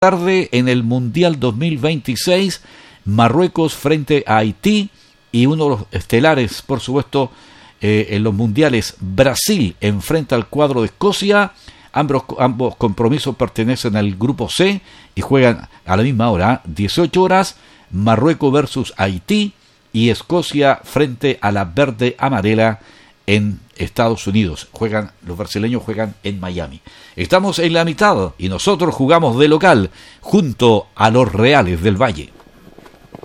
tarde en el Mundial 2026, Marruecos frente a Haití, y uno de los estelares, por supuesto, en los mundiales, Brasil enfrenta al cuadro de Escocia. Ambos compromisos pertenecen al grupo C y juegan a la misma hora, 18 horas, Marruecos versus Haití y Escocia frente a la verde amarela en Estados Unidos. Los brasileños juegan en Miami. Estamos en la mitad y nosotros jugamos de local junto a los Reales del Valle.